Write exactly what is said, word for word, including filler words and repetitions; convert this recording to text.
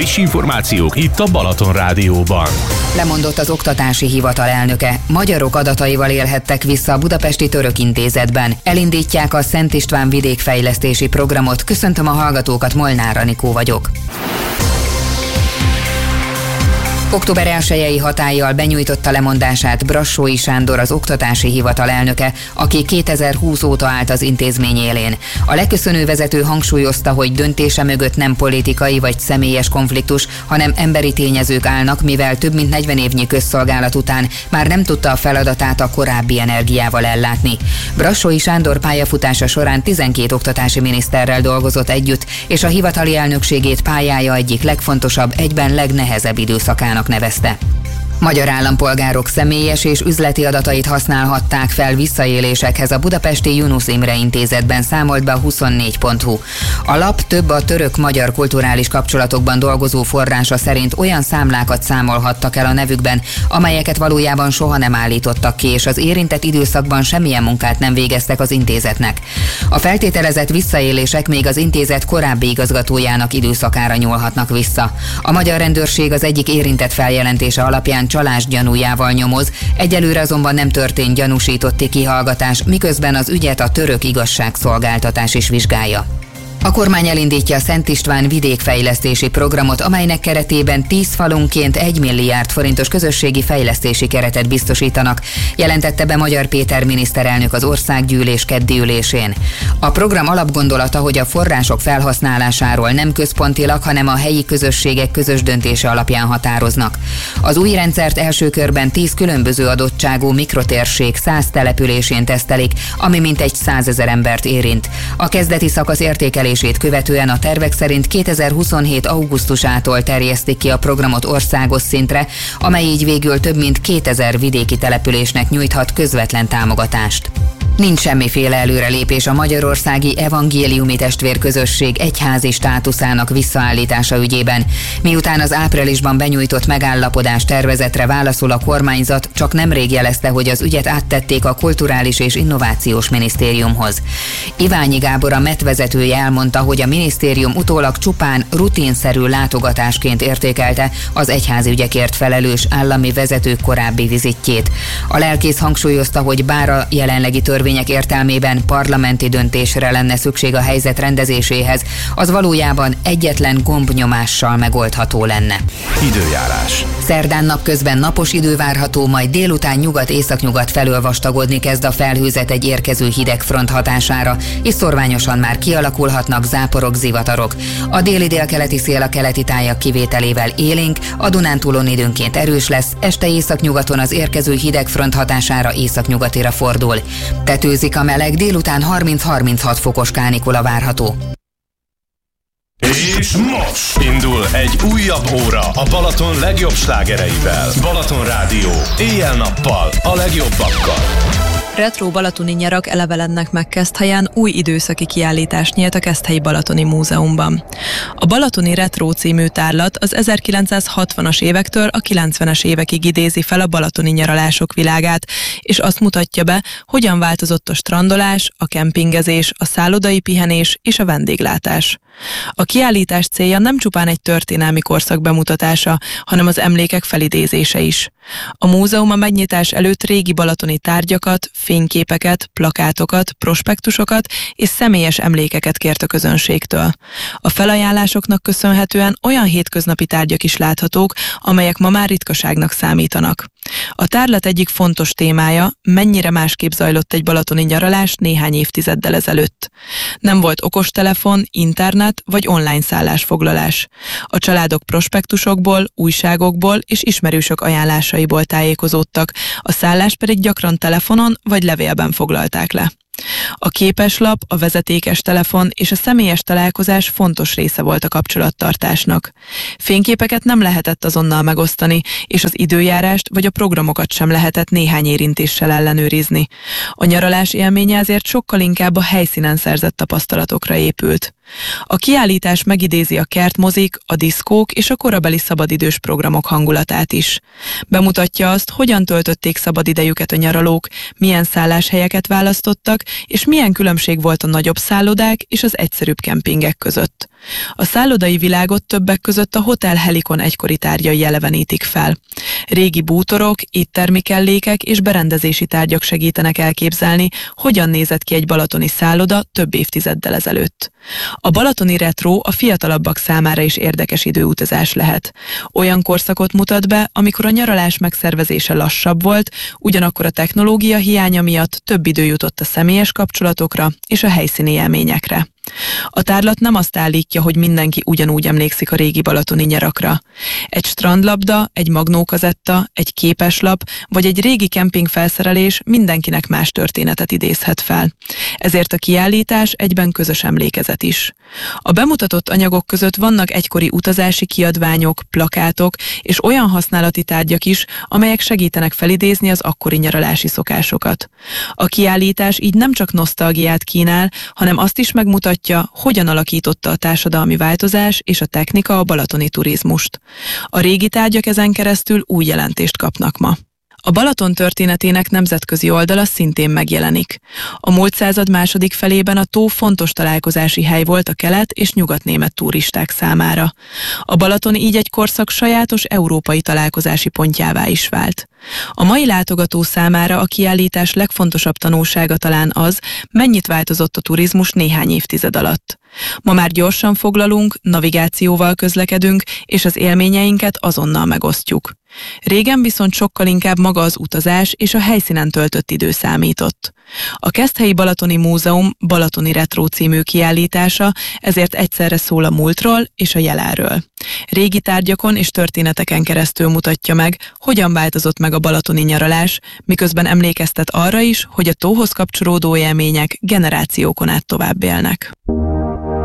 Friss információk itt a Balaton Rádióban. Lemondott az oktatási hivatal elnöke. Magyarok adataival élhettek vissza a Budapesti Török Intézetben. Elindítják a Szent István vidékfejlesztési programot. Köszöntöm a hallgatókat, Molnár Anikó vagyok. október elsejei hatállyal benyújtotta lemondását Brassói Sándor, az oktatási hivatal elnöke, aki kétezer-húsz óta állt az intézmény élén. A leköszönő vezető hangsúlyozta, hogy döntése mögött nem politikai vagy személyes konfliktus, hanem emberi tényezők állnak, mivel több mint negyven évnyi közszolgálat után már nem tudta a feladatát a korábbi energiával ellátni. Brassói Sándor pályafutása során tizenkét oktatási miniszterrel dolgozott együtt, és a hivatali elnökségét pályája egyik legfontosabb, egyben legnehezebb időszakának nevezte. Magyar állampolgárok személyes és üzleti adatait használhatták fel visszaélésekhez a budapesti Yunus Imre Intézetben, számolt be a huszonnégy pont hu. A lap több a török-magyar kulturális kapcsolatokban dolgozó forrása szerint olyan számlákat számolhattak el a nevükben, amelyeket valójában soha nem állítottak ki, és az érintett időszakban semmilyen munkát nem végeztek az intézetnek. A feltételezett visszaélések még az intézet korábbi igazgatójának időszakára nyúlhatnak vissza. A magyar rendőrség az egyik érintett feljelentése alapján csalás gyanújával nyomoz, egyelőre azonban nem történt gyanúsítotti kihallgatás, miközben az ügyet a török igazságszolgáltatás is vizsgálja. A kormány elindítja a Szent István vidékfejlesztési programot, amelynek keretében tíz falunként egy milliárd forintos közösségi fejlesztési keretet biztosítanak, jelentette be Magyar Péter miniszterelnök az országgyűlés keddi ülésén. A program alapgondolata, hogy a források felhasználásáról nem központilag, hanem a helyi közösségek közös döntése alapján határoznak. Az új rendszert első körben tíz különböző adottságú mikrotérség száz településén tesztelik, ami mintegy százezer embert érint. A kezdeti szakasz értékelés követően a tervek szerint kétezer-huszonhét augusztusától terjesztik ki a programot országos szintre, amely így végül több mint kétezer vidéki településnek nyújthat közvetlen támogatást. Nincs semmiféle előrelépés a magyarországi evangéliumi testvérközösség egyházi státuszának visszaállítása ügyében. Miután az áprilisban benyújtott megállapodás tervezetre válaszol a kormányzat, csak nemrég jelezte, hogy az ügyet áttették a Kulturális és Innovációs Minisztériumhoz. Iványi Gábor, a em e té vezetője elmondta, hogy a minisztérium utólag csupán rutinszerű látogatásként értékelte az egyházi ügyekért felelős állami vezetők korábbi vizitjét. A lelkész hangsúlyozta, hogy bár a jelenlegi törvények értelmében parlamenti döntésre lenne szükség a helyzet rendezéséhez, az valójában egyetlen gombnyomással megoldható lenne. Időjárás. Szerdán napközben napos idő várható, majd délután nyugat-északnyugat felől vastagodni kezd a felhőzet egy érkező hidegfront hatására, és szorványosan már kialakulhatnak záporok, zivatarok. A déli délkeleti szél a keleti tájak kivételével élénk, a Dunántúlon időnként erős lesz, este északnyugaton az érkező hidegfront hatására északnyugatira fordul. Tetőzik a meleg, délután harminc-harminchat fokos kánikula várható. És most indul egy újabb óra a Balaton legjobb slágereivel. Balaton Rádió, éjjel-nappal, a legjobbakkal. Retro balatoni nyarak elevelennek meg Keszthelyen új időszaki kiállítás nyílt a Keszthelyi Balatoni Múzeumban. A Balatoni Retro című tárlat az ezerkilencszázhatvanas évektől a kilencvenes évekig idézi fel a balatoni nyaralások világát, és azt mutatja be, hogyan változott a strandolás, a kempingezés, a szállodai pihenés és a vendéglátás. A kiállítás célja nem csupán egy történelmi korszak bemutatása, hanem az emlékek felidézése is. A múzeum a megnyitás előtt régi balatoni tárgyakat, fényképeket, plakátokat, prospektusokat és személyes emlékeket kért a közönségtől. A felajánlásoknak köszönhetően olyan hétköznapi tárgyak is láthatók, amelyek ma már ritkaságnak számítanak. A tárlat egyik fontos témája, mennyire másképp zajlott egy balatoni nyaralás néhány évtizeddel ezelőtt. Nem volt okostelefon, internet vagy online szállásfoglalás. A családok prospektusokból, újságokból és ismerősök ajánlásaiból tájékozódtak, a szállást pedig gyakran telefonon vagy levélben foglalták le. A képeslap, a vezetékes telefon és a személyes találkozás fontos része volt a kapcsolattartásnak. Fényképeket nem lehetett azonnal megosztani, és az időjárást vagy a programokat sem lehetett néhány érintéssel ellenőrizni. A nyaralás élménye ezért sokkal inkább a helyszínen szerzett tapasztalatokra épült. A kiállítás megidézi a kertmozik, a diszkók és a korabeli szabadidős programok hangulatát is. Bemutatja azt, hogyan töltötték szabadidejüket a nyaralók, milyen szálláshelyeket választottak, és milyen különbség volt a nagyobb szállodák és az egyszerűbb kempingek között. A szállodai világot többek között a Hotel Helikon egykori tárgyai elevenítik fel. Régi bútorok, éttermi kellékek és berendezési tárgyak segítenek elképzelni, hogyan nézett ki egy balatoni szálloda több évtizeddel ezelőtt. A balatoni retro a fiatalabbak számára is érdekes időutazás lehet. Olyan korszakot mutat be, amikor a nyaralás megszervezése lassabb volt, ugyanakkor a technológia hiánya miatt több idő jutott a személyes kapcsolatokra és a helyszíni élményekre. A tárlat nem azt állítja, hogy mindenki ugyanúgy emlékszik a régi balatoni nyarakra. Egy strandlabda, egy magnókazetta, egy képeslap vagy egy régi kempingfelszerelés mindenkinek más történetet idézhet fel. Ezért a kiállítás egyben közös emlékezet is. A bemutatott anyagok között vannak egykori utazási kiadványok, plakátok és olyan használati tárgyak is, amelyek segítenek felidézni az akkori nyaralási szokásokat. A kiállítás így nem csak nosztalgiát kínál, hanem azt is megmutatja, hogyan alakította a társadalmi változás és a technika a balatoni turizmust. A régi tárgyak ezen keresztül új jelentést kapnak ma. A Balaton történetének nemzetközi oldala szintén megjelenik. A múlt század második felében a tó fontos találkozási hely volt a kelet- és nyugatnémet turisták számára. A Balaton így egy korszak sajátos európai találkozási pontjává is vált. A mai látogató számára a kiállítás legfontosabb tanulsága talán az, mennyit változott a turizmus néhány évtized alatt. Ma már gyorsan foglalunk, navigációval közlekedünk, és az élményeinket azonnal megosztjuk. Régen viszont sokkal inkább maga az utazás és a helyszínen töltött idő számított. A Keszthelyi Balatoni Múzeum Balatoni Retro című kiállítása ezért egyszerre szól a múltról és a jelenről. Régi tárgyakon és történeteken keresztül mutatja meg, hogyan változott meg a balatoni nyaralás, miközben emlékeztet arra is, hogy a tóhoz kapcsolódó élmények generációkon át tovább élnek.